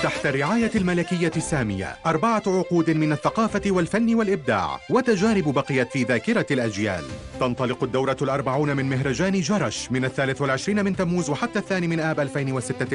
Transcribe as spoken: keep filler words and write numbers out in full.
تحت الرعاية الملكية السامية، أربعة عقود من الثقافة والفن والإبداع وتجارب بقيت في ذاكرة الأجيال. تنطلق الدورة الأربعون من مهرجان جرش من الثالث والعشرين من تموز وحتى الثاني من آب ألفين وستة